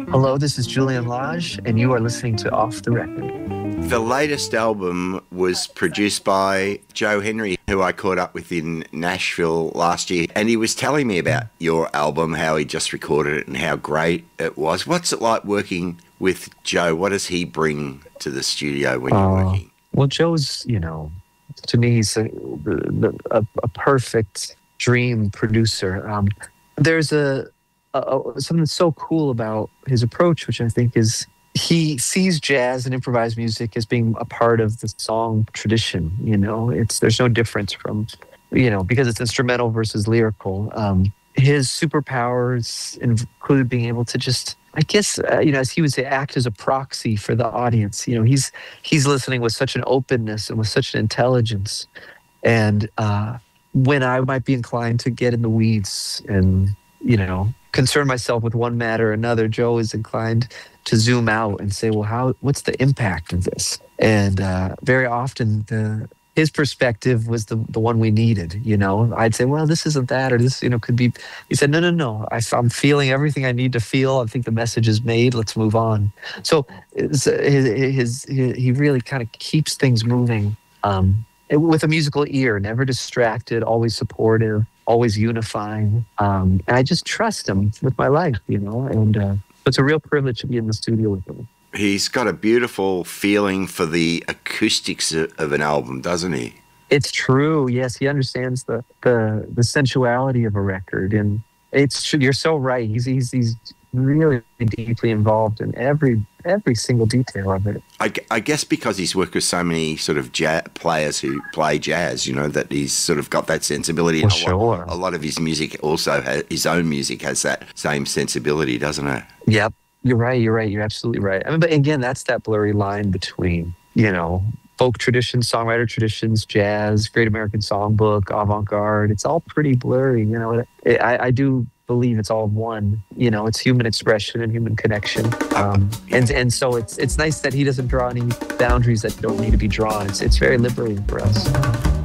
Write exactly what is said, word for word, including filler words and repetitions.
Hello, this is Julian Lage, and you are listening to Off the Record. The latest album was produced by Joe Henry, who I caught up with in Nashville last year, and he was telling me about your album, how he just recorded it and how great it was. What's it like working with Joe? What does he bring to the studio when you're Uh, working? well, Joe's, you know, to me, he's a, the, a, a perfect dream producer. Um, there's a, a, a something that's so cool about his approach, which I think is he sees jazz and improvised music as being a part of the song tradition. You know, it's there's no difference from, you know, because it's instrumental versus lyrical. Um, his superpowers include being able to just, I guess, uh, you know, as he would say, act as a proxy for the audience. You know, he's he's listening with such an openness and with such an intelligence. And uh, when I might be inclined to get in the weeds and, you know, concern myself with one matter or another, Joe is inclined to zoom out and say, well, how, what's the impact of this? And uh, very often the his perspective was the, the one we needed, you know. I'd say, well, this isn't that, or this, you know, could be. He said, no, no, no. I, I'm feeling everything I need to feel. I think the message is made. Let's move on. So his, his, his he really kind of keeps things moving um, with a musical ear, never distracted, always supportive, always unifying. Um, and I just trust him with my life, you know. And uh, it's a real privilege to be in the studio with him. He's got a beautiful feeling for the acoustics of an album, doesn't he? It's true. Yes, he understands the the, the sensuality of a record, and it's true. You're so right. He's he's he's really deeply involved in every every single detail of it. I, I guess because he's worked with so many sort of jazz players who play jazz, you know, that he's sort of got that sensibility. Well, and a sure. lot, a lot of his music also has, his own music has that same sensibility, doesn't it? Yep. You're right. You're right. You're absolutely right. I mean, but again, that's that blurry line between, you know, folk traditions, songwriter traditions, jazz, Great American Songbook, avant-garde. It's all pretty blurry. You know, it, I, I do believe it's all one. You know, it's human expression and human connection. Um, and and so it's it's nice that he doesn't draw any boundaries that don't need to be drawn. It's it's very liberating for us.